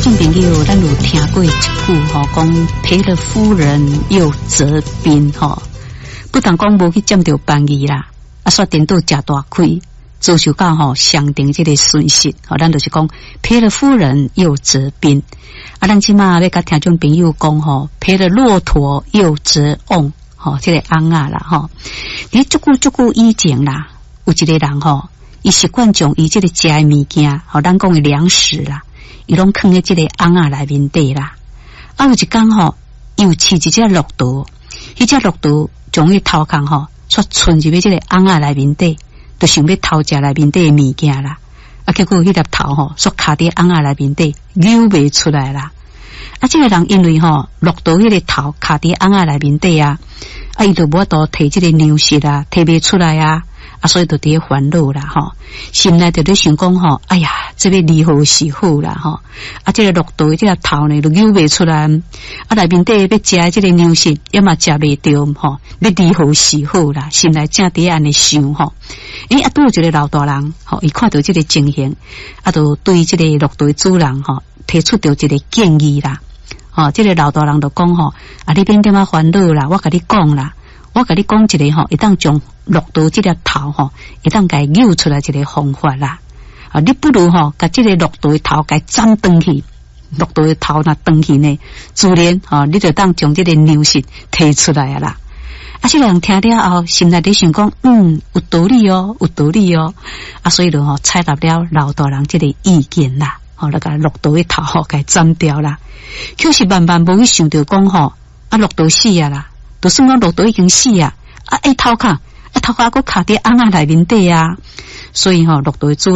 听众朋友，咱有听过一句讲赔了夫人又折兵不但讲无去占到便宜啦，煞颠倒吃大亏，遭受到上定这个损失咱就是讲赔了夫人又折兵咱即马要甲听众朋友讲赔了骆驼又折瓮这个翁啦你足久以前啦，有一个人伊习惯将伊这个食的物件咱讲的粮食啦，伊拢放在这个翁内面底啦。有一天伊有饲一只骆驼，迄只骆驼将伊头壳煞伸入去这个翁内面底，就想要偷食内面底的物件啦。结果迄粒头煞卡伫翁内面底，扭袂出来啦。这个人因为骆驼迄个头卡伫翁内面底伊就无法度摕这个粮食摕袂出来所以就伫烦恼啦心内就咧想讲哎呀，这要如何是好啦这个骆驼这个头呢，就扭袂出来内面底要食这个粮食，要嘛食袂着要如何是好啦？心内正伫安尼想因拄有一个老大人伊看到这个情形就对这个骆驼的主人提出到一个建议啦这个老大人就讲你免点烦恼啦，我甲你讲啦，我甲你讲一个会当将骆驼这粒头会当甲扭出来一个方法啦你不如甲这个骆驼的头甲斩断去，骆驼的头若断去呢，自然你就当将这个粮食摕出来啦这个人听了后心内在想讲有道理有道理所以就采纳了老大人这个意见啦那个骆驼的头甲斩掉啦。可是万万无去想到讲骆驼死啦，就算讲骆驼已经死头壳还佫卡伫翁内面底所以骆驼的主